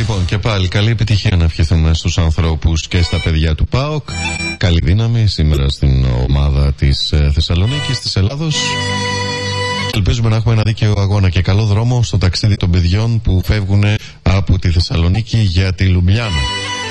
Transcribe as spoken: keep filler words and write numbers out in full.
Λοιπόν, και πάλι καλή επιτυχία να ευχηθούμε στους ανθρώπους και στα παιδιά του ΠΑΟΚ. Καλή δύναμη σήμερα στην ομάδα της Θεσσαλονίκης, της Ελλάδος. Ελπίζουμε να έχουμε ένα δίκαιο αγώνα και καλό δρόμο στο ταξίδι των παιδιών που φεύγουν από τη Θεσσαλονίκη για τη Λουμπλιάνα.